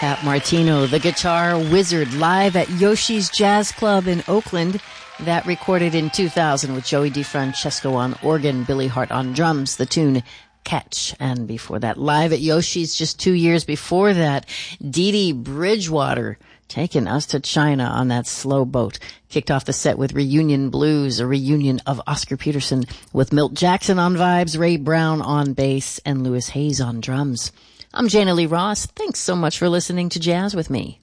Pat Martino, the guitar wizard, live at Yoshi's Jazz Club in Oakland. That recorded in 2000 with Joey DeFrancesco on organ, Billy Hart on drums, the tune Catch. And before that, live at Yoshi's just 2 years before that, Dee Dee Bridgewater taking us to China on that slow boat. Kicked off the set with Reunion Blues, a reunion of Oscar Peterson with Milt Jackson on vibes, Ray Brown on bass, and Louis Hayes on drums. I'm Jana Lee Ross. Thanks so much for listening to Jazz with me.